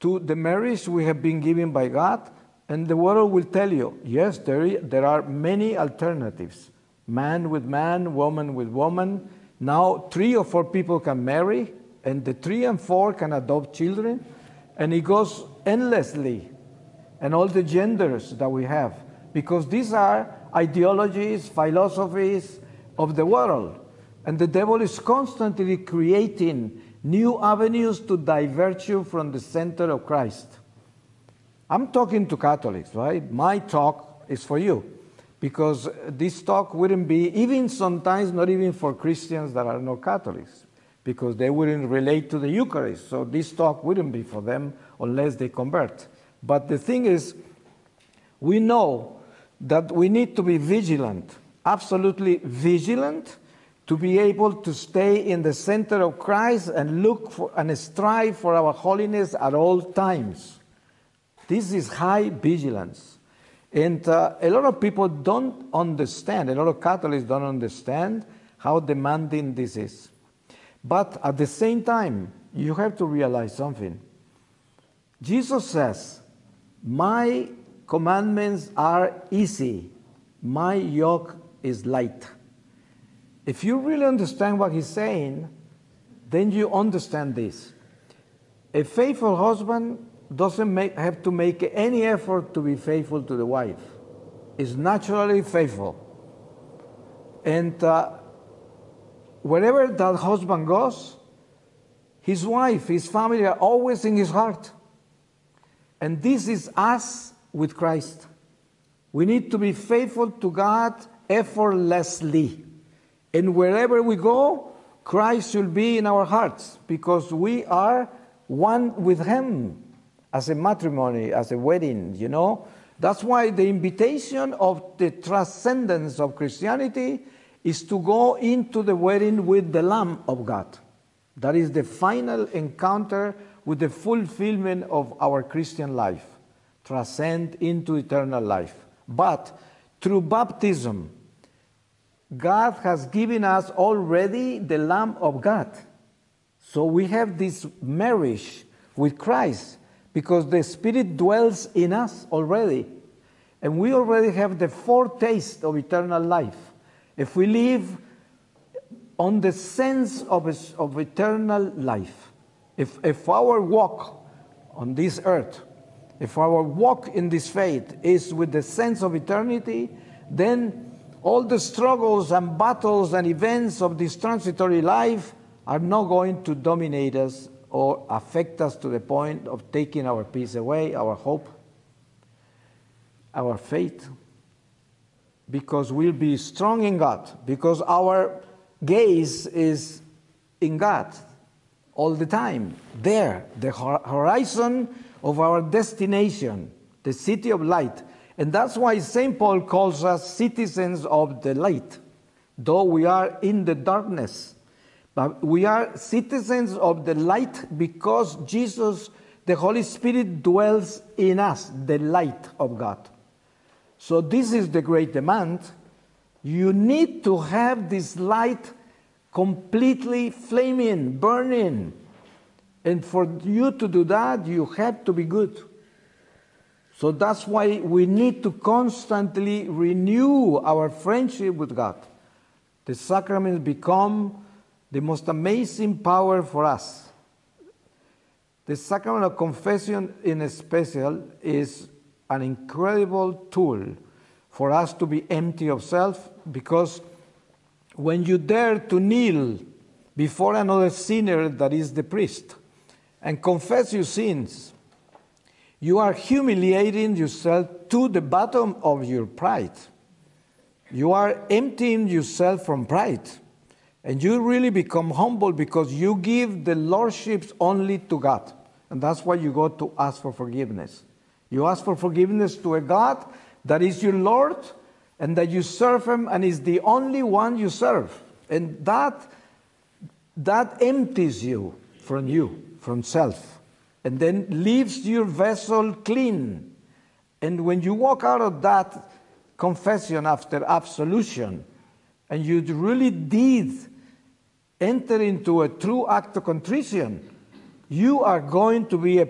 to the marriage we have been given by God, and the world will tell you, yes, there are many alternatives. Man with man, woman with woman. Now 3 or 4 people can marry, and the 3 and 4 can adopt children, and it goes endlessly. And all the genders that we have, because these are ideologies, philosophies of the world. And the devil is constantly creating new avenues to divert you from the center of Christ. I'm talking to Catholics, right? My talk is for you, because this talk wouldn't be, even sometimes not even for Christians that are not Catholics, because they wouldn't relate to the Eucharist. So this talk wouldn't be for them unless they convert. But the thing is, we know that we need to be vigilant, absolutely vigilant, to be able to stay in the center of Christ and look for and strive for our holiness at all times. This is high vigilance. And a lot of people don't understand, a lot of Catholics don't understand how demanding this is. But at the same time, you have to realize something. Jesus says, my commandments are easy, my yoke is light. If you really understand what he's saying, then you understand this. A faithful husband doesn't have to make any effort to be faithful to the wife. Is naturally faithful. And wherever that husband goes, his wife, his family are always in his heart. And this is us with Christ. We need to be faithful to God effortlessly. And wherever we go, Christ should be in our hearts, because we are one with him as a matrimony, as a wedding, you know. That's why the invitation of the transcendence of Christianity is to go into the wedding with the Lamb of God. That is the final encounter with the fulfillment of our Christian life, transcend into eternal life. But through baptism, God has given us already the Lamb of God. So we have this marriage with Christ, because the Spirit dwells in us already. And we already have the foretaste of eternal life. If we live on the sense of eternal life, if our walk on this earth, if our walk in this faith is with the sense of eternity, then all the struggles and battles and events of this transitory life are not going to dominate us or affect us to the point of taking our peace away, our hope, our faith, because we'll be strong in God, because our gaze is in God all the time, there, the horizon of our destination, the city of light. And that's why St. Paul calls us citizens of the light, though we are in the darkness. But we are citizens of the light because Jesus, the Holy Spirit, dwells in us, the light of God. So this is the great demand. You need to have this light completely flaming, burning. And for you to do that, you have to be good. So that's why we need to constantly renew our friendship with God. The sacraments become the most amazing power for us. The sacrament of confession in special is an incredible tool for us to be empty of self, because when you dare to kneel before another sinner, that is the priest, and confess your sins, you are humiliating yourself to the bottom of your pride. You are emptying yourself from pride. And you really become humble because you give the lordship only to God. And that's why you go to ask for forgiveness. You ask for forgiveness to a God that is your Lord, and that you serve him, and is the only one you serve. And that empties you, from self, and then leaves your vessel clean. And when you walk out of that confession after absolution, and you really did enter into a true act of contrition, you are going to be a